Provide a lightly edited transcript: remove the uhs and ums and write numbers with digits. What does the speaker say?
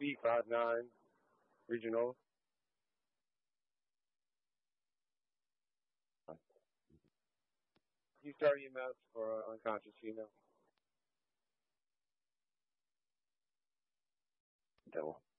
B59 Regional. You start EMS for unconscious female. Devil.